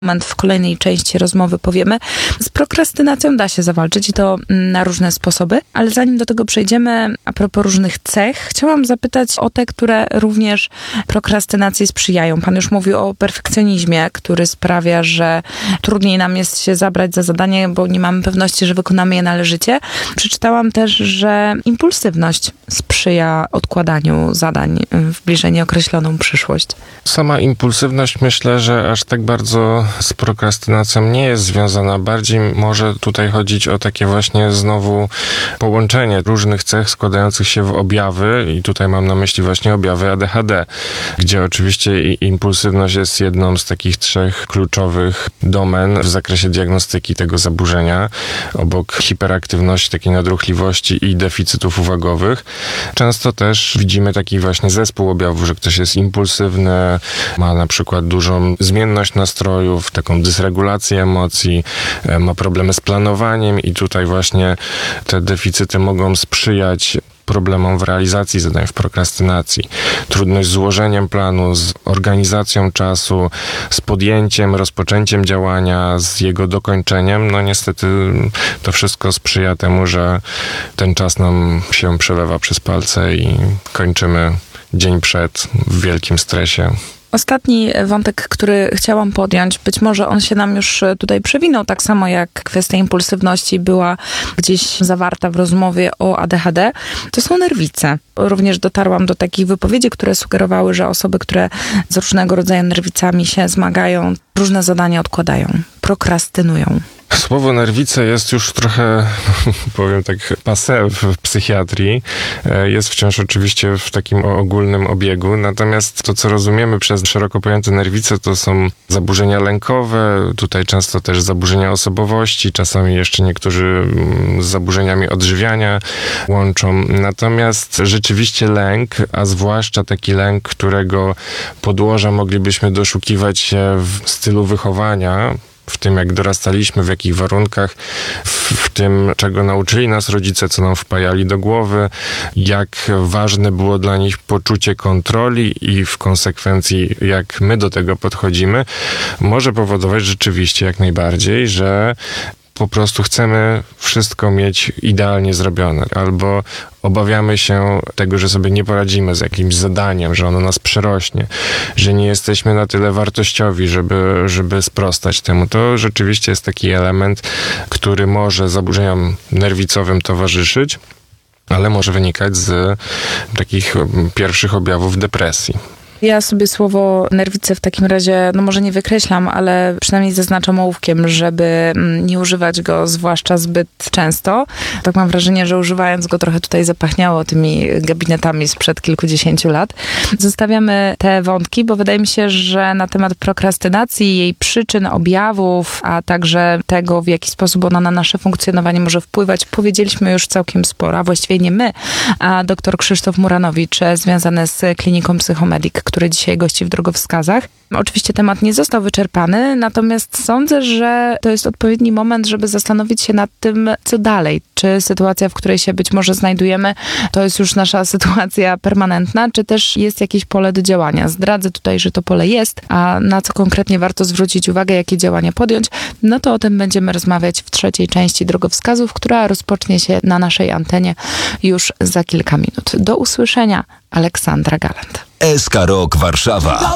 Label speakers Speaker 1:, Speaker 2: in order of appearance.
Speaker 1: W kolejnej części rozmowy powiemy. Z prokrastynacją da się zawalczyć i to na różne sposoby, ale zanim do tego przejdziemy, a propos różnych cech, chciałam zapytać o te, które również prokrastynacji sprzyjają. Pan już mówił o perfekcjonizmie, który sprawia, że trudniej nam jest się zabrać za zadanie, bo nie mamy pewności, że wykonamy je należycie. Przeczytałam też, że impulsywność sprzyja odkładaniu zadań w bliżej nieokreśloną przyszłość.
Speaker 2: Sama impulsywność, myślę, że aż tak bardzo z prokrastynacją nie jest związana. Bardziej może tutaj chodzić o takie właśnie znowu połączenie różnych cech składających się w objawy i tutaj mam na myśli właśnie objawy ADHD, gdzie oczywiście impulsywność jest jedną z takich 3 kluczowych domen w zakresie diagnostyki tego zaburzenia, obok hiperaktywności, takiej nadruchliwości i deficytów uwagowych. Często też widzimy taki właśnie zespół objawów, że ktoś jest impulsywny, ma na przykład dużą zmienność nastrojów, taką dysregulację emocji, ma problemy z planowaniem i tutaj właśnie te deficyty mogą sprzyjać problemom w realizacji zadań, w prokrastynacji. Trudność z złożeniem planu, z organizacją czasu, z podjęciem, rozpoczęciem działania, z jego dokończeniem. No niestety to wszystko sprzyja temu, że ten czas nam się przelewa przez palce i kończymy dzień przed w wielkim stresie.
Speaker 1: Ostatni wątek, który chciałam podjąć, być może on się nam już tutaj przewinął, tak samo jak kwestia impulsywności była gdzieś zawarta w rozmowie o ADHD, to są nerwice. Również dotarłam do takich wypowiedzi, które sugerowały, że osoby, które z różnego rodzaju nerwicami się zmagają, różne zadania odkładają, prokrastynują.
Speaker 2: Słowo nerwice jest już trochę, powiem tak, passé w psychiatrii. Jest wciąż oczywiście w takim ogólnym obiegu. Natomiast to, co rozumiemy przez szeroko pojęte nerwice, to są zaburzenia lękowe, tutaj często też zaburzenia osobowości, czasami jeszcze niektórzy z zaburzeniami odżywiania łączą. Natomiast rzeczywiście lęk, a zwłaszcza taki lęk, którego podłoża moglibyśmy doszukiwać się w stylu wychowania, w tym, jak dorastaliśmy, w jakich warunkach, w tym, czego nauczyli nas rodzice, co nam wpajali do głowy, jak ważne było dla nich poczucie kontroli i w konsekwencji, jak my do tego podchodzimy, może powodować rzeczywiście jak najbardziej, że po prostu chcemy wszystko mieć idealnie zrobione, albo obawiamy się tego, że sobie nie poradzimy z jakimś zadaniem, że ono nas przerośnie, że nie jesteśmy na tyle wartościowi, żeby sprostać temu. To rzeczywiście jest taki element, który może zaburzeniom nerwicowym towarzyszyć, ale może wynikać z takich pierwszych objawów depresji.
Speaker 1: Ja sobie słowo nerwice w takim razie, no może nie wykreślam, ale przynajmniej zaznaczam ołówkiem, żeby nie używać go zwłaszcza zbyt często. Tak mam wrażenie, że używając go trochę tutaj zapachniało tymi gabinetami sprzed kilkudziesięciu lat. Zostawiamy te wątki, bo wydaje mi się, że na temat prokrastynacji, jej przyczyn, objawów, a także tego, w jaki sposób ona na nasze funkcjonowanie może wpływać, powiedzieliśmy już całkiem sporo, a właściwie nie my, a dr Krzysztof Muranowicz, związany z kliniką Psychomedik, który dzisiaj gości w Drogowskazach. Oczywiście temat nie został wyczerpany, natomiast sądzę, że to jest odpowiedni moment, żeby zastanowić się nad tym, co dalej. Czy sytuacja, w której się być może znajdujemy, to jest już nasza sytuacja permanentna, czy też jest jakieś pole do działania. Zdradzę tutaj, że to pole jest, a na co konkretnie warto zwrócić uwagę, jakie działania podjąć, no to o tym będziemy rozmawiać w 3. części Drogowskazów, która rozpocznie się na naszej antenie już za kilka minut. Do usłyszenia. Aleksandra Galant.
Speaker 3: SK Rock Warszawa.